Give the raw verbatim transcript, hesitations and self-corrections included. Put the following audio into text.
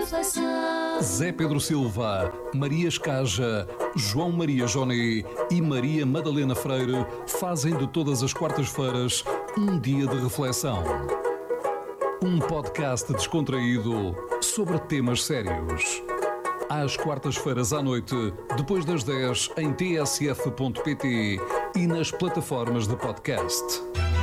reflexão. Zé Pedro Silva, Maria Escaja, João Maria Joné e Maria Madalena Freire fazem de todas as quartas-feiras um dia de reflexão. Um podcast descontraído sobre temas sérios. Às quartas-feiras à noite, depois das dez, em t s f ponto p t e nas plataformas de podcast.